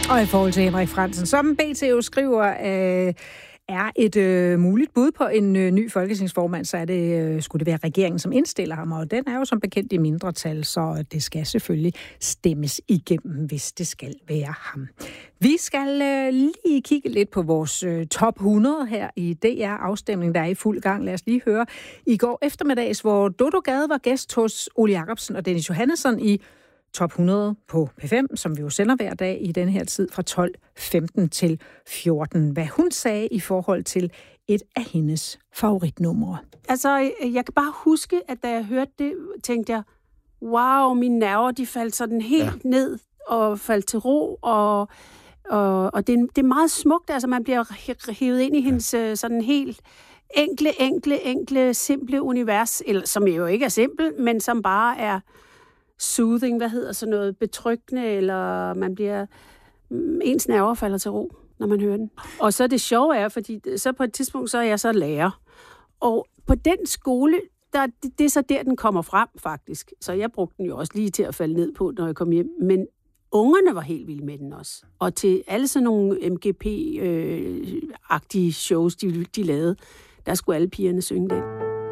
Og i forhold til Henrik Frandsen, som BT jo skriver, er et muligt bud på en ny folketingsformand, så skulle det være regeringen, som indstiller ham, og den er jo som bekendt i mindretal, så det skal selvfølgelig stemmes igennem, hvis det skal være ham. Vi skal lige kigge lidt på vores top 100 her i DR-afstemningen, der er i fuld gang. Lad os lige høre. I går eftermiddags, hvor Dodo Gade var gæst hos Ole Jacobsen og Dennis Johannesson i Top 100 på P5, som vi jo sender hver dag i den her tid fra 12:15 til 14. Hvad hun sagde i forhold til et af hendes favoritnumre. Altså, jeg kan bare huske, at da jeg hørte det, tænkte jeg, wow, mine nerver, de faldt sådan helt ned og faldt til ro, og det er meget smukt. Altså, man bliver hævet ind i hendes sådan helt enkle, simple univers, eller, som jo ikke er simpel, men som bare er soothing, hvad hedder sådan noget, betryggende, eller man bliver, ens nerver falder til ro, når man hører den. Og så det sjove er, fordi så på et tidspunkt, så er jeg så lærer. Og på den skole, det er så der, den kommer frem, faktisk. Så jeg brugte den jo også lige til at falde ned på, når jeg kom hjem. Men ungerne var helt vilde med den også. Og til alle sådan nogle MGP-agtige shows, de lavede, der skulle alle pigerne synge den.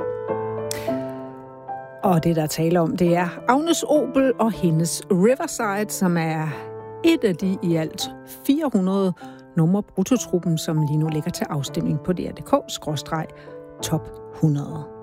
Og det, der taler om, det er Agnes Obel og hendes Riverside, som er et af de i alt 400 numre brutotruppen, som lige nu ligger til afstemning på DR.dk/top 100.